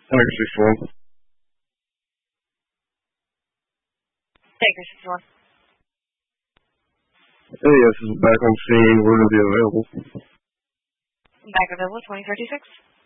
Tiger 61. Tiger 61. Yes, is back on scene. We're going to be available. Back available, 2036.